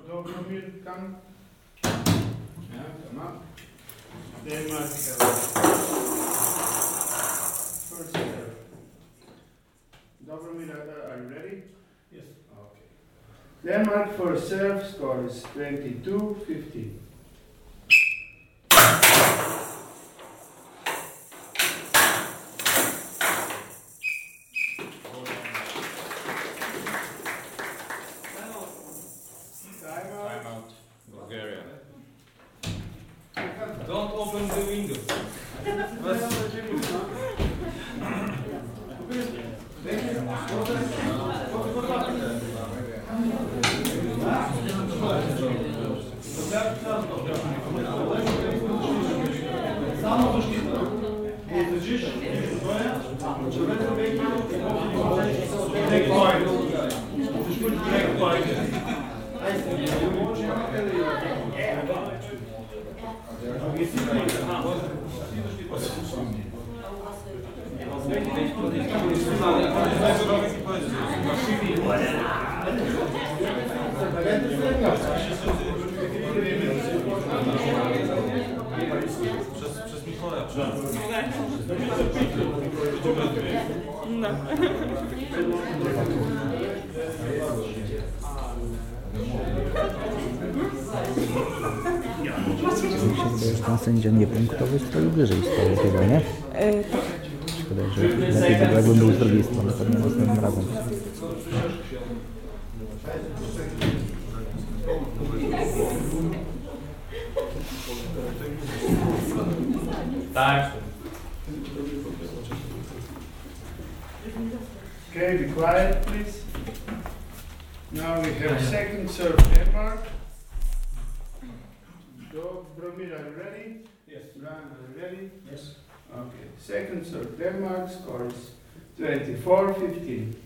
Dobromir, come. Yeah, come up. Denmark first serve. Dobromir, are you ready? Yes. Okay. Denmark first serve score is 22-15. Timeout. Bulgaria. Don't open the window. Przez Mikołaja. Mi się wydaje, że ten sędzia niepunktowy stoi wyżej stoi chyba, nie? Szkoda, że lepiej by było, jakbym był z drugiej strony, pewnie następnym razem. Tak. Okay, be quiet, please. Now we have second serve Denmark. Dobromir, are you ready? Yes. Bran, are you ready? Yes. Okay. Second serve Denmark, score is 24-15.